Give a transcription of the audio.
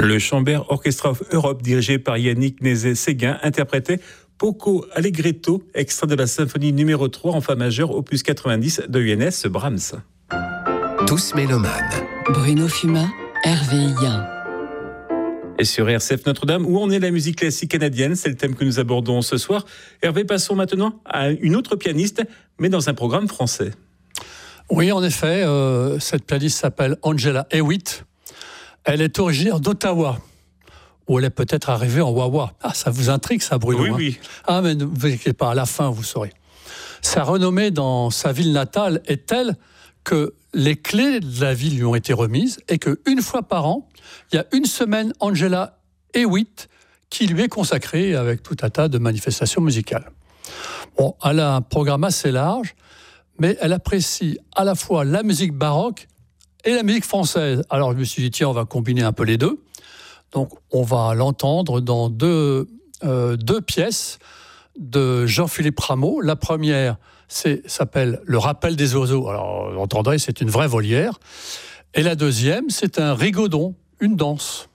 Le Chambers Orchestra of Europe, dirigé par Yannick Nézet-Séguin, interprétait Poco Allegretto, extrait de la symphonie numéro 3 en fa majeur, opus 90 de Johannes Brahms. Tous mélomanes. Bruno Fumat, Hervé Yen. Et sur RCF Notre-Dame, où en est la musique classique canadienne? C'est le thème que nous abordons ce soir. Hervé, passons maintenant à une autre pianiste, mais dans un programme français. Oui, en effet, cette pianiste s'appelle Angela Hewitt. Elle est originaire d'Ottawa, où elle est peut-être arrivée en Wawa. Ah, ça vous intrigue, ça, Bruno? Oui, oui. Ah, mais ne vous inquiétez pas, à la fin, vous saurez. Sa renommée dans sa ville natale est telle que les clés de la ville lui ont été remises et qu'une fois par an, il y a une semaine Angela Hewitt qui lui est consacrée avec tout un tas de manifestations musicales. Bon, elle a un programme assez large, mais elle apprécie à la fois la musique baroque et la musique française. Alors je me suis dit, tiens, on va combiner un peu les deux. Donc on va l'entendre dans deux pièces de Jean-Philippe Rameau. La première s'appelle « Le rappel des oiseaux ». Alors vous entendrez, c'est une vraie volière. Et la deuxième, c'est un rigodon, une danse.